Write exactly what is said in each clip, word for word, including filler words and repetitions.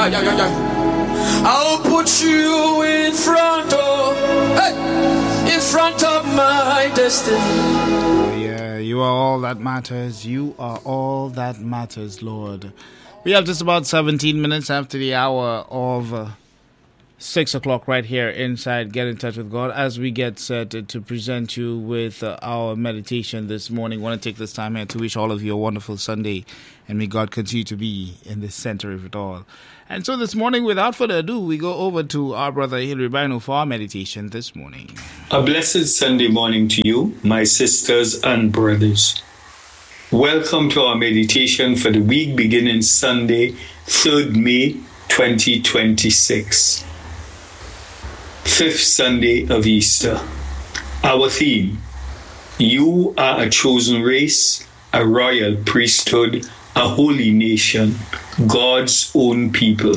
yeah, yeah, yeah, yeah. I'll put you in front of, hey, in front of my destiny. Oh, yeah, you are all that matters. You are all that matters, Lord. We have just about seventeen minutes after the hour of uh, six o'clock right here inside Get in Touch with God as we get set to present you with uh, our meditation this morning. I want to take this time here to wish all of you a wonderful Sunday, and may God continue to be in the center of it all. And so this morning, without further ado, we go over to our brother Hilary Bino for our meditation this morning. A blessed Sunday morning to you, my sisters and brothers. Welcome to our meditation for the week beginning Sunday, third of May, twenty twenty-six. Fifth Sunday of Easter. Our theme: you are a chosen race, a royal priesthood, a holy nation, God's own people.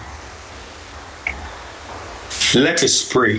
Let us pray.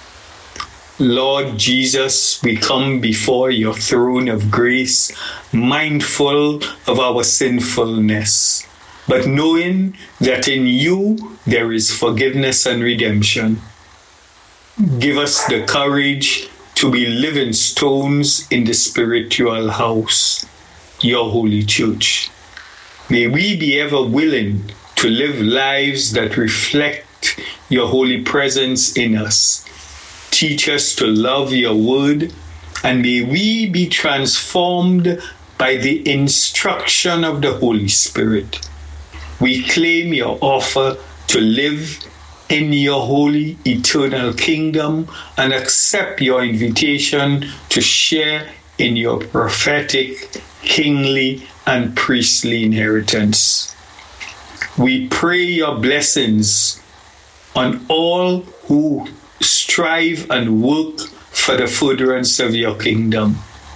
Lord Jesus, we come before your throne of grace, mindful of our sinfulness, but knowing that in you there is forgiveness and redemption. Give us the courage to be living stones in the spiritual house, your holy church. May we be ever willing to live lives that reflect your holy presence in us. Teach us to love your word, and may we be transformed by the instruction of the Holy Spirit. We claim your offer to live in your holy eternal kingdom and accept your invitation to share in your prophetic, kingly, and priestly inheritance. We pray your blessings on all who strive and work for the furtherance of your kingdom.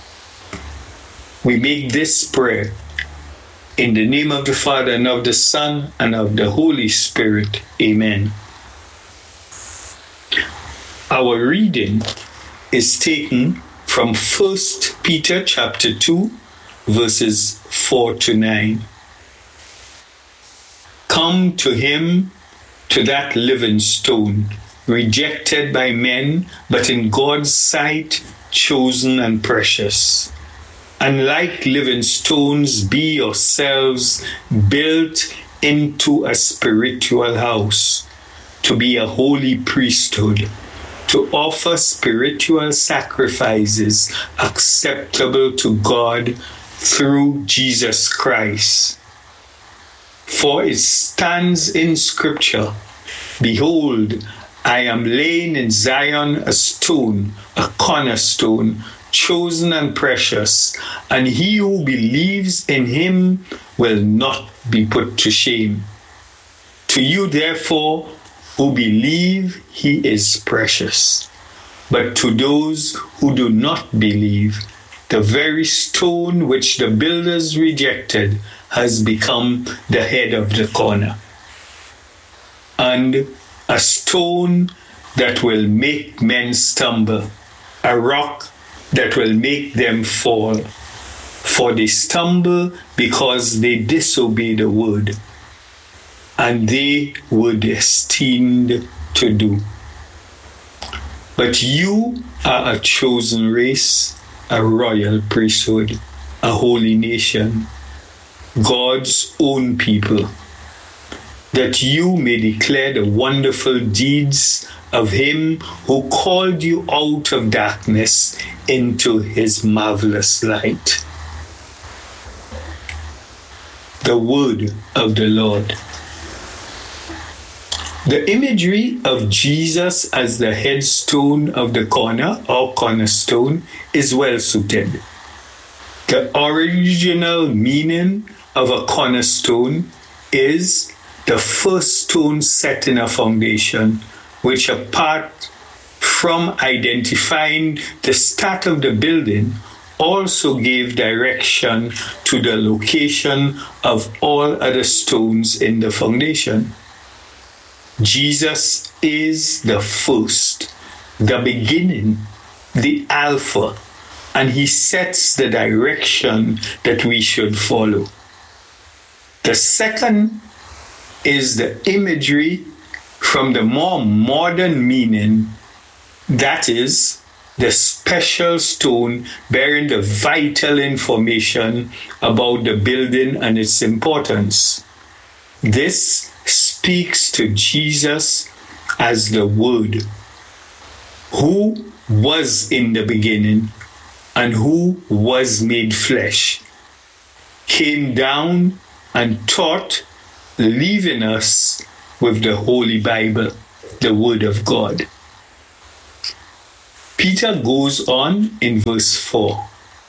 We make this prayer in the name of the Father, and of the Son, and of the Holy Spirit. Amen. Our reading is taken from First Peter chapter two, verses four to nine. Come to him, to that living stone, rejected by men, but in God's sight, chosen and precious. And like living stones, be yourselves built into a spiritual house, to be a holy priesthood, to offer spiritual sacrifices acceptable to God through Jesus Christ. For it stands in Scripture, behold, I am laying in Zion a stone, a cornerstone, chosen and precious, and he who believes in him will not be put to shame. To you, therefore, who believe, he is precious. But to those who do not believe, the very stone which the builders rejected has become the head of the corner, and a stone that will make men stumble, a rock that will make them fall. For they stumble because they disobey the word, and they were destined to do. But you are a chosen race, a royal priesthood, a holy nation, God's own people, that you may declare the wonderful deeds of him who called you out of darkness into his marvelous light. The word of the Lord. The imagery of Jesus as the headstone of the corner or cornerstone is well suited. The original meaning of a cornerstone is the first stone set in a foundation, which, apart from identifying the start of the building, also gave direction to the location of all other stones in the foundation. Jesus is the first, the beginning, the Alpha, and he sets the direction that we should follow. The second is the imagery from the more modern meaning, that is, the special stone bearing the vital information about the building and its importance. This speaks to Jesus as the Word, who was in the beginning and who was made flesh, came down and taught, leaving us with the Holy Bible, the Word of God. Peter goes on in verse four.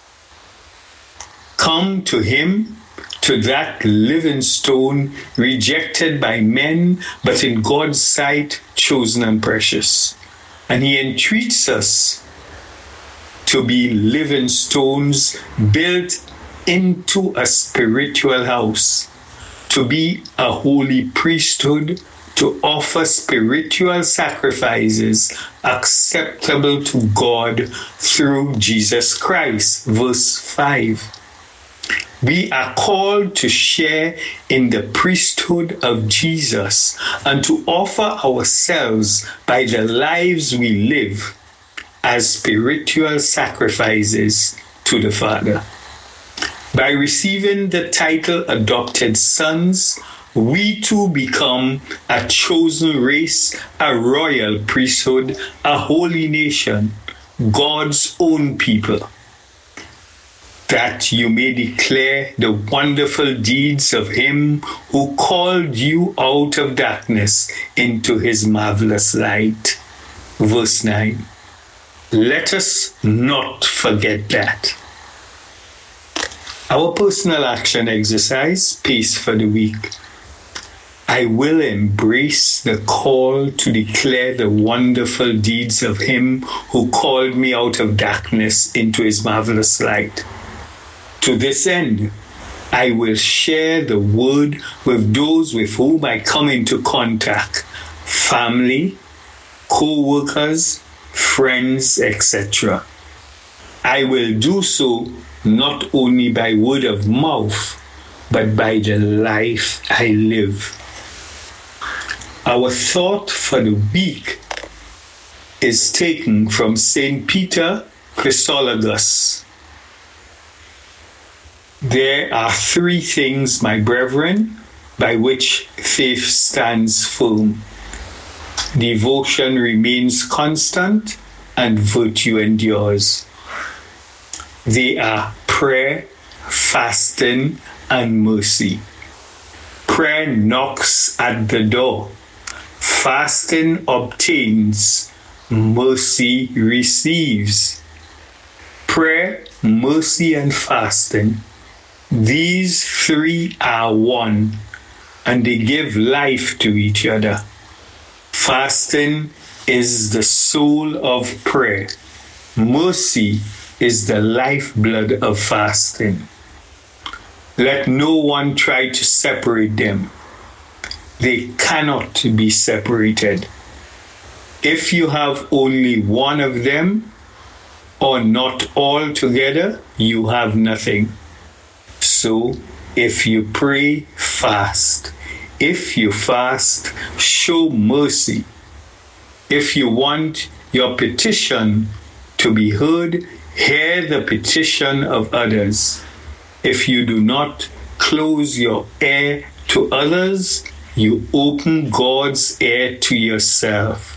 Come to him, to that living stone, rejected by men, but in God's sight chosen and precious. And he entreats us to be living stones built into a spiritual house, to be a holy priesthood, to offer spiritual sacrifices acceptable to God through Jesus Christ. Verse five. We are called to share in the priesthood of Jesus and to offer ourselves by the lives we live as spiritual sacrifices to the Father. By receiving the title adopted sons, we too become a chosen race, a royal priesthood, a holy nation, God's own people, that you may declare the wonderful deeds of him who called you out of darkness into his marvelous light. Verse nine. Let us not forget that. Our personal action exercise, Peace for the Week. I will embrace the call to declare the wonderful deeds of him who called me out of darkness into his marvelous light. To this end, I will share the word with those with whom I come into contact, family, co-workers, friends, et cetera. I will do so not only by word of mouth, but by the life I live. Our thought for the week is taken from Saint Peter Chrysologus. There are three things, my brethren, by which faith stands firm. Devotion remains constant and virtue endures. They are prayer, fasting, and mercy. Prayer knocks at the door. Fasting obtains. Mercy receives. Prayer, mercy, and fasting, these three are one, and they give life to each other. Fasting is the soul of prayer. Mercy is the lifeblood of fasting. Let no one try to separate them. They cannot be separated. If you have only one of them, or not all together, you have nothing. So, if you pray, fast. If you fast, show mercy. If you want your petition to be heard, hear the petition of others. If you do not close your ear to others, you open God's ear to yourself.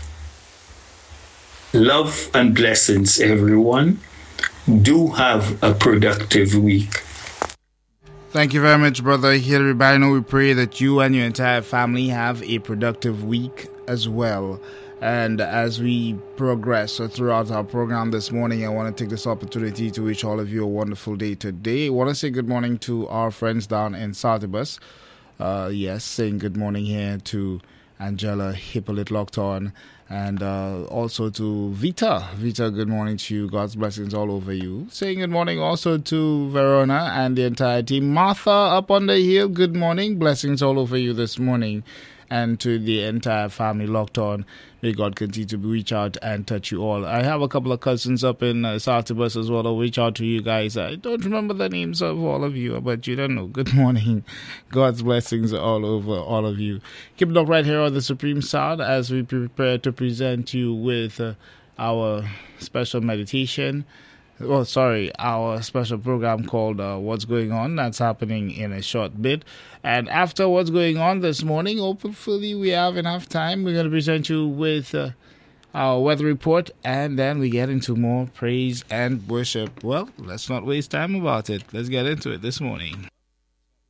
Love and blessings, everyone. Do have a productive week. Thank you very much, Brother Hilary Bino. We pray that you and your entire family have a productive week as well. And as we progress throughout our program this morning, I want to take this opportunity to wish all of you a wonderful day today. I want to say good morning to our friends down in Sartibus. Uh, yes, saying good morning here to Angela Hippolyte locked on. And uh, also to Vita. Vita, good morning to you. God's blessings all over you. Saying good morning also to Verona and the entire team. Martha up on the hill, good morning. Blessings all over you this morning. And to the entire family locked on. May God continue to reach out and touch you all. I have a couple of cousins up in uh, Sartibus as well. I'll reach out to you guys. I don't remember the names of all of you, but you don't know. Good morning. God's blessings all over all of you. Keep it up right here on the Supreme Sound as we prepare to present you with uh, our special meditation. Oh, sorry, our special program called uh, What's Going On. That's happening in a short bit. And after What's Going On this morning, hopefully we have enough time. We're going to present you with uh, our weather report, and then we get into more praise and worship. Well, let's not waste time about it. Let's get into it this morning.